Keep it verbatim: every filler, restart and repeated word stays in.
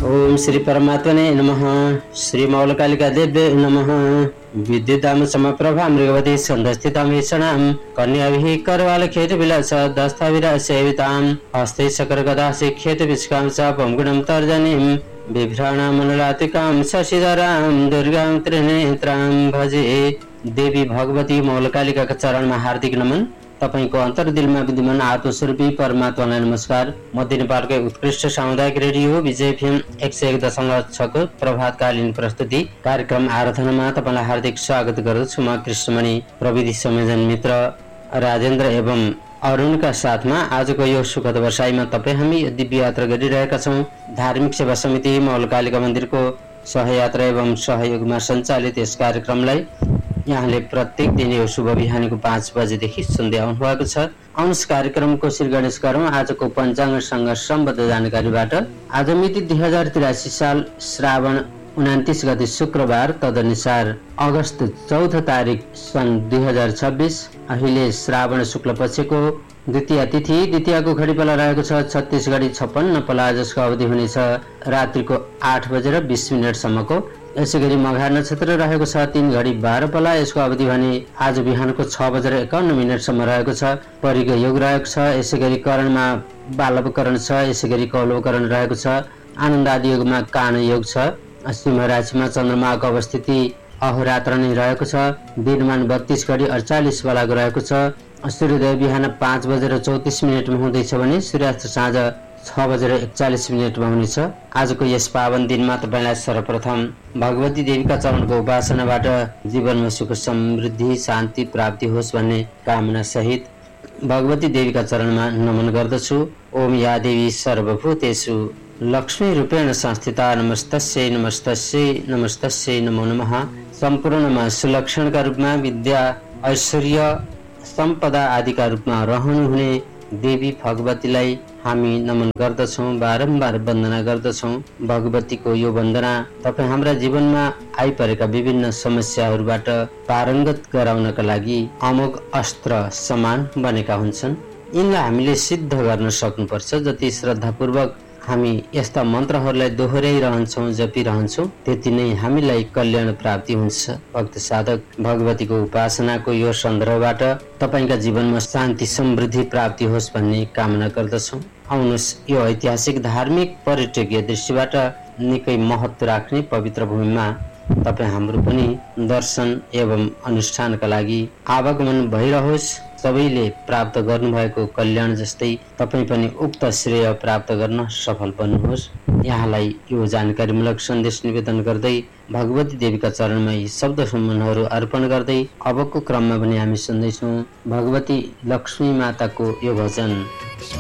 ओम श्री परमात्मने नमः। श्री मौलकालिका देव्ये नमः। विद्युताम समप्रभा मृगवती संधस्थितां ईषणां कन्याभिः करवालखेत विलास दस्ताविरा सेवितां हस्ते शकरगदा शिख्येत विष्कां च पङ्गुणं तर्जनीं बिभ्राणां मनलातिकां शशिधरां दुर्गां त्रिनेत्रां भजे। देवी भगवती मौलकालिका का चरणमा हार्दिक नमन। तपाईको अन्तर्दिलमा विद्यमान आत्मस्वरूपी परमात्मालाई नमस्कार। मध्य नेपालकै उत्कृष्ट सामुदायिक रेडियो विजय एफएम एक सय एक दशमलव छको प्रभातकालीन प्रस्तुति कार्यक्रम आराधनामा तपाईँलाई हार्दिक स्वागत गर्दछु। म कृष्णमणि प्रविधि संयोजन मित्र राजेन्द्र एवं अरुणका साथमा आजको यो सुखद वर्षाइमा तपाईँ हामी दिव्य यात्रा गरिरहेका छौँ। धार्मिक सेवा समिति मौलकालिका मन्दिरको सहयात्रा एवं सहयोगमा सञ्चालित यस कार्यक्रमलाई यहाँले प्रत्येक दिन यो शुभ बिहानीको पाँच बजेदेखि सुन्दै आउनु भएको छ। आउनुहोस् कार्यक्रमको श्री गणेश गरौँ आजको पञ्चाङ्गसँग सम्बद्ध जानकारीबाट। आज मिति दुई हजार तिरासी साल श्रावण उनातिस गते शुक्रबार, तदनुसार अगस्त चौध तारिक सन् दुई हजार छब्बिस। अहिले श्रावण शुक्ल पक्षको द्वितीय तिथि। द्वितीयको घडीपाला रहेको छ छत्तिस घडी छप्पन्न पला, जसको अवधि हुनेछ रात्रिको आठ बजेर बिस मिनटसम्मको। यसै गरी मघा नक्षत्र रहेको छ तीन घडी बाह्र पला, यसको अवधि भने आज बिहानको छ बजेर एकाउन्न मिनटसम्म रहेको छ। परिग योग रहेको छ। यसै गरी करणमा बालवकरण छ। यसै गरी कौलवकरण रहेको छ। आनन्द आदि योगमा कान योग छ। सिंह राशिमा चन्द्रमाको अवस्थिति अहोरात्र नै रहेको छ। दिनमान बत्तीस घडी अडचालिस बेलाको रहेको छ। सूर्योदय बिहान पाँच बजेर चौतिस मिनटमा हुँदैछ भने सूर्यास्त साँझ छ बजेर एकचालिस मिनटमा हुनेछ। आजको यस पावन दिनमा तपाईँलाई सर्वप्रथम भगवती देवीका चरणको उपासनाबाट जीवनमा सुख समृद्धि शान्ति प्राप्ति होस् भन्ने कामना सहित भगवती देवीका चरणमा नमन गर्दछु। ओम या देवी सर्वभूतेषु लक्ष्मी रूपेण संस्थिता नमस्तस्यै नमस्तस्यै नमस्तस्यै नमो नमः। सम्पूर्णमा सुलक्षणका रूपमा विद्या ऐश्वर्य सम्पदा आदिका रूपमा रहनुहुने देवी भगवतीलाई हामी नमन गर्दछौँ, बारम्बार वन्दना गर्दछौँ। भगवतीको यो वन्दना तपाईँ हाम्रा जीवनमा आइपरेका विभिन्न समस्याहरूबाट पारङ्गत गराउनका लागि अमोघ अस्त्र समान बनेका हुन्छन्। यिनलाई हामीले सिद्ध गर्न सक्नुपर्छ। जति श्रद्धापूर्वक हामी यस्ता मन्त्रहरूलाई दोहोऱ्याइरहन्छौँ, जपिरहन्छौँ, त्यति नै हामीलाई कल्याण प्राप्ति हुन्छ। भक्त साधक भगवतीको उपासनाको यो सन्दर्भबाट तपाईँका जीवनमा शान्ति समृद्धि प्राप्ति होस् भन्ने कामना गर्दछौँ। आउनुहोस् यो ऐतिहासिक धार्मिक पर्यटकीय दृष्टिबाट निकै महत्त्व राख्ने पवित्र भूमिमा तपाईँ हाम्रो पनि दर्शन एवं अनुष्ठानका लागि आवागमन भइरहोस्। सबैले प्राप्त गर्नुभएको कल्याण जस्तै तपाईँ पनि उक्त श्रेय प्राप्त गर्न सफल बन्नुहोस्। यहाँलाई यो जानकारीमूलक सन्देश निवेदन गर्दै भगवती देवीका चरणमा यी शब्द सम्मानहरू अर्पण गर्दै अबको क्रममा पनि हामी सुन्दैछौँ भगवती लक्ष्मी माताको यो भजन।